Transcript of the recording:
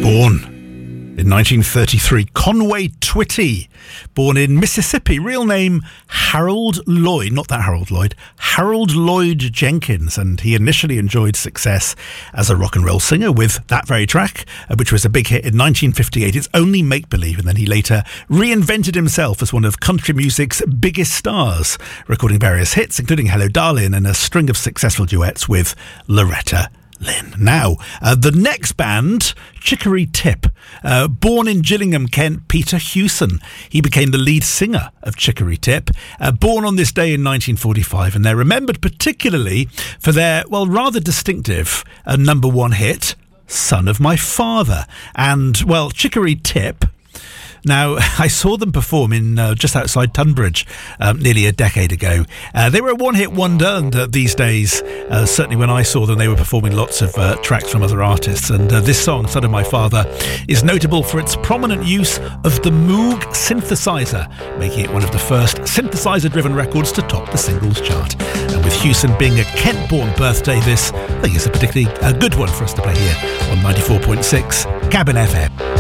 Born in 1933, Conway Twitty, born in Mississippi, real name Harold Lloyd, not that Harold Lloyd, Harold Lloyd Jenkins, and he initially enjoyed success as a rock and roll singer with that very track, which was a big hit in 1958, It's Only Make Believe, and then he later reinvented himself as one of country music's biggest stars, recording various hits, including Hello Darling and a string of successful duets with Loretta Lynn. Now, the next band, Chicory Tip, born in Gillingham, Kent, Peter Hewson. He became the lead singer of Chicory Tip, born on this day in 1945, and they're remembered particularly for their, well, rather distinctive number one hit, Son of My Father. And, well, Chicory Tip... Now, I saw them perform in just outside Tunbridge nearly a decade ago. They were a one-hit wonder, and these days, certainly when I saw them, they were performing lots of tracks from other artists. And this song, Son of My Father, is notable for its prominent use of the Moog synthesizer, making it one of the first synthesizer-driven records to top the singles chart. And with Hewson being a Kent-born birthday, this, I think, is a particularly good one for us to play here on 94.6 Cabin FM.